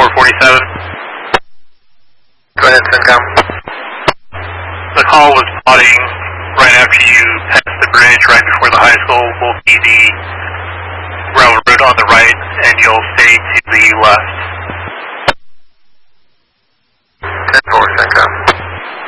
447. Go ahead, CENTCOM. The call was plotting right after you passed the bridge, right before the high school. Will be the railroad on the right, and you'll stay to the left.